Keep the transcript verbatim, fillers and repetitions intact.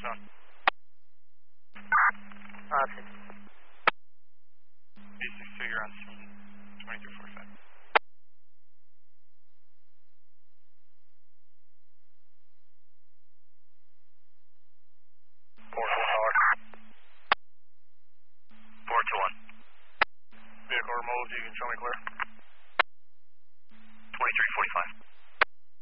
shown? Option. Basic figure on scene, twenty-three forty-five. Four to one. Four to one. Vehicle removed, you can show me clear.